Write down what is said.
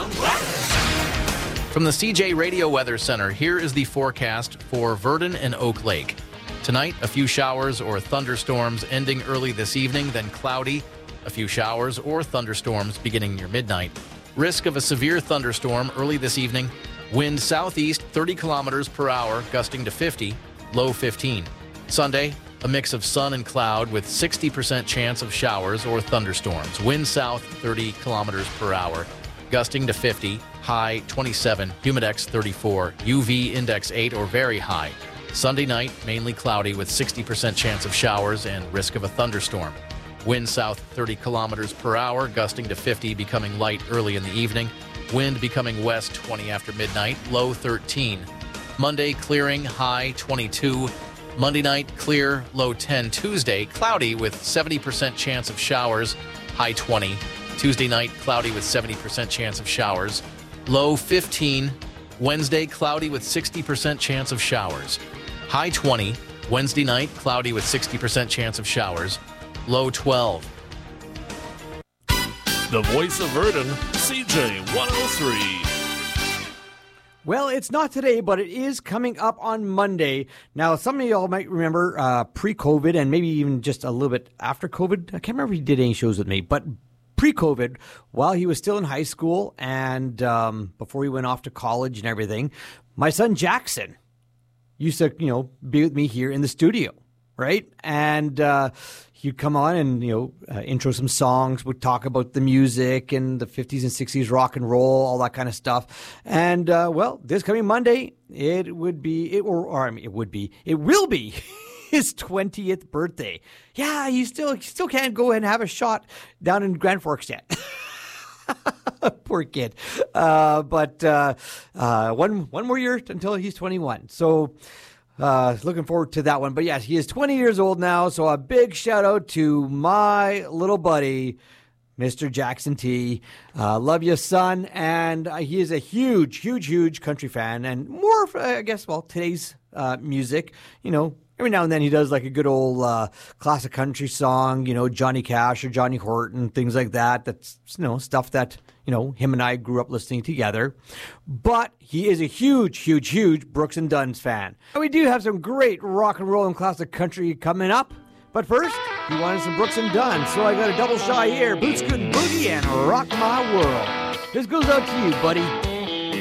From the CJ Radio Weather Center, here is the forecast for Virden and Oak Lake. Tonight, a few showers or thunderstorms ending early this evening, then cloudy. A few showers or thunderstorms beginning near midnight. Risk of a severe thunderstorm early this evening. Wind southeast 30 kilometers per hour, gusting to 50, low 15. Sunday, a mix of sun and cloud with 60% chance of showers or thunderstorms. Wind south 30 kilometers per hour, gusting to 50, high 27, humidex 34, UV index 8 or very high. Sunday night, mainly cloudy with 60% chance of showers and risk of a thunderstorm. Wind south 30 kilometers per hour, gusting to 50, becoming light early in the evening. Wind becoming west 20 after midnight, low 13. Monday, clearing, high 22. Monday night, clear, low 10. Tuesday, cloudy with 70% chance of showers, high 20. Tuesday night, cloudy with 70% chance of showers, low 15. Wednesday, cloudy with 60% chance of showers, high 20. Wednesday night, cloudy with 60% chance of showers, low 12. The voice of Virden, CJ 103. Well, it's not today, but it is coming up on Monday. Now, some of y'all might remember pre-COVID and maybe even just a little bit after COVID. I can't remember if he did any shows with me, but pre-COVID, while he was still in high school and before he went off to college and everything, my son Jackson used to, be with me here in the studio, right? And he'd come on and, intro some songs, would talk about the music and the 50s and 60s rock and roll, all that kind of stuff. And, this coming Monday, it will be his 20th birthday. Yeah, he still can't go and have a shot down in Grand Forks yet. Poor kid. But one more year until he's 21. So, looking forward to that one. But yes, he is 20 years old now. So a big shout out to my little buddy, Mr. Jackson T. Love you, son. And he is a huge country fan. And more, today's music, every now and then he does like a good old classic country song, Johnny Cash or Johnny Horton, things like that. That's, stuff that, him and I grew up listening together. But he is a huge Brooks and Dunn's fan. And we do have some great rock and roll and classic country coming up. But first, he wanted some Brooks and Dunn, so I got a double shot here. Boot Scootin' Boogie and Rock My World. This goes out to you, buddy.